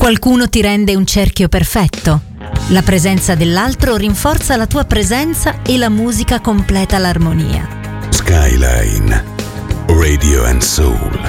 Qualcuno ti rende un cerchio perfetto. La presenza dell'altro rinforza la tua presenza e la musica completa l'armonia. Skyline Radio and Soul.